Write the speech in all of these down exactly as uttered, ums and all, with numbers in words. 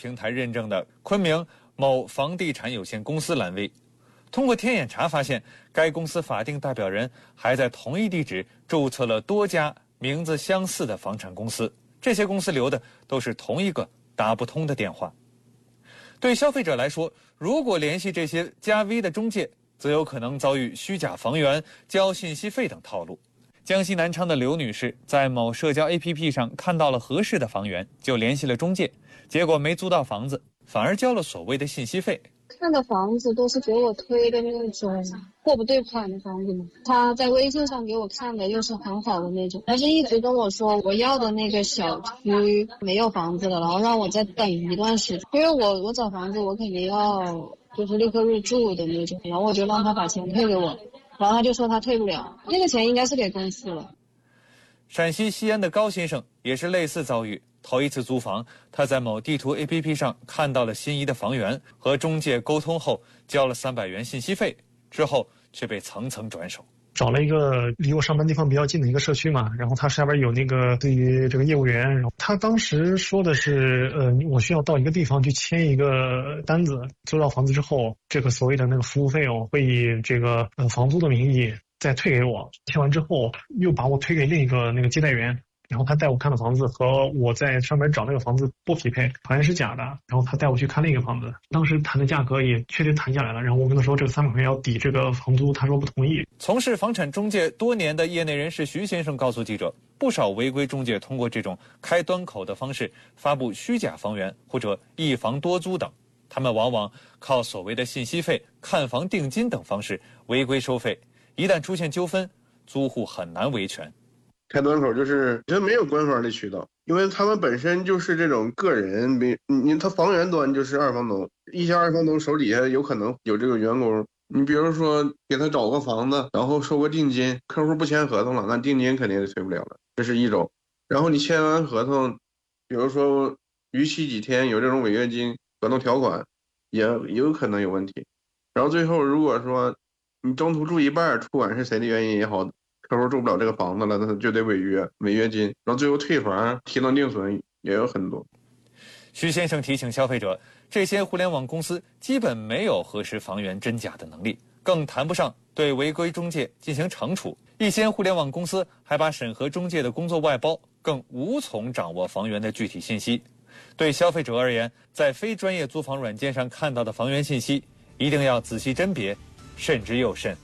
平台认证的昆明某房地产有限公司蓝威。通过天眼查发现，该公司法定代表人还在同一地址注册了多家名字相似的房产公司，这些公司留的都是同一个打不通的电话。对消费者来说，如果联系这些加 V 的中介，则有可能遭遇虚假房源、交信息费等套路。江西南昌的刘女士在某社交 A P P 上看到了合适的房源，就联系了中介，结果没租到房子，反而交了所谓的信息费。 看的房子都是给我推的那种货不对款的房子嘛，他在微信上给我看的又是很好的那种，但是一直跟我说我要的那个小区没有房子了，然后让我再等一段时间，因为我我找房子我肯定要就是立刻入住的那种，然后我就让他把钱退给我，然后他就说他退不了，那个钱应该是给公司了。 陕西西安的高先生也是类似遭遇，头一次租房，他在某地图 A P P 上看到了心仪的房源，和中介沟通后交了三百元信息费，之后却被层层转手。 找了一个离我上班地方比较近的一个社区嘛，然后他下边有那个对于这个业务员，然后他当时说的是，呃，我需要到一个地方去签一个单子，租到房子之后，这个所谓的那个服务费用会以这个呃房租的名义再退给我，签完之后又把我推给另一个那个接待员。然后他带我看的房子和我在上面找那个房子不匹配，好像是假的。然后他带我去看另一个房子，当时谈的价格也确实谈下来了。然后我跟他说这个三百块钱要抵这个房租，他说不同意。 从事房产中介多年的业内人士徐先生告诉记者，不少违规中介通过这种开端口的方式发布虚假房源或者一房多租等，他们往往靠所谓的信息费、看房定金等方式违规收费，一旦出现纠纷，租户很难维权。 开端口就是觉得没有官方的渠道，因为他们本身就是这种个人，没你他房源端就是二房东，一些二房东手底下有可能有这个员工，你比如说给他找个房子，然后收个定金，客户不签合同了，那定金肯定是退不了了，这是一种。然后你签完合同，比如说逾期几天有这种违约金合同条款，也有可能有问题。然后最后如果说你中途住一半，不管是谁的原因也好，客户住不了这个房子了，那他就得违约，违约金，然后最后退房、提能定损也有很多。 徐先生提醒消费者，这些互联网公司基本没有核实房源真假的能力，更谈不上对违规中介进行惩处。一些互联网公司还把审核中介的工作外包，更无从掌握房源的具体信息。对消费者而言，在非专业租房软件上看到的房源信息，一定要仔细甄别，慎之又慎。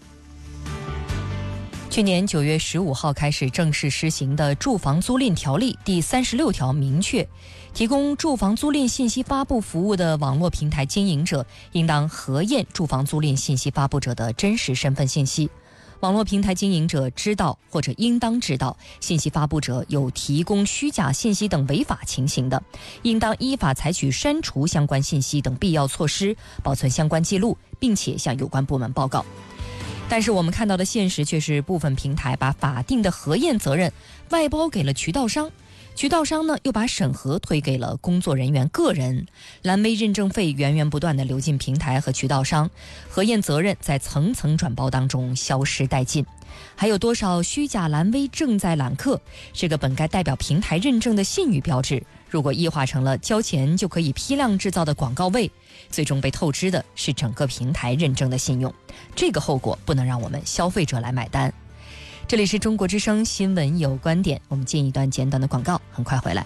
去年九月十五号开始正式实行的《住房租赁条例》第三十六条明确，提供住房租赁信息发布服务的网络平台经营者应当核验住房租赁信息发布者的真实身份信息。网络平台经营者知道或者应当知道信息发布者有提供虚假信息等违法情形的，应当依法采取删除相关信息等必要措施，保存相关记录，并且向有关部门报告。但是我们看到的现实却是，部分平台把法定的核验责任外包给了渠道商，渠道商呢又把审核推给了工作人员个人，蓝威认证费源源不断地流进平台和渠道商，核验责任在层层转包当中消失殆尽。还有多少虚假蓝威正在揽客，这个本该代表平台认证的信誉标志，如果异化成了交钱就可以批量制造的广告位，最终被透支的是整个平台认证的信用，这个后果不能让我们消费者来买单。这里是中国之声新闻有观点，我们进一段简短的广告，很快回来。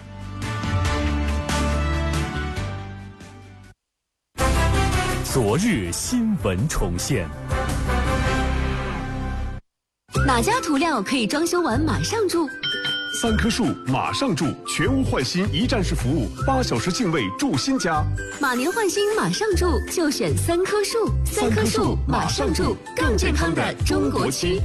昨日新闻重现。 哪家涂料可以装修完马上住？ 三棵树马上住，全屋换新一站式服务，八小时净位住新家。 马年换新马上住，就选三棵树。三棵树马上住，更健康的中国区。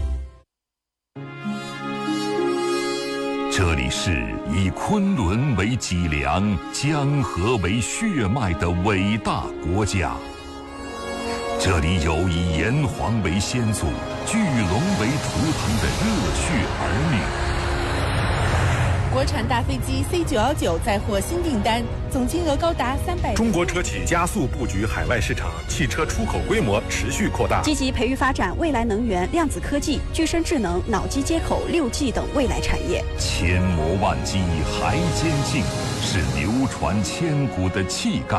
这里是以昆仑为脊梁、江河为血脉的伟大国家。这里有以炎黄为先祖、巨龙为图腾的热血儿女。 国产大飞机 C 九一九再获新订单，总金额高达三百。 中国车企加速布局海外市场，汽车出口规模持续扩大， 积极培育发展未来能源、量子科技、具身智能、脑机接口、六 G 等未来产业。 千磨万击还坚劲，是流传千古的气概。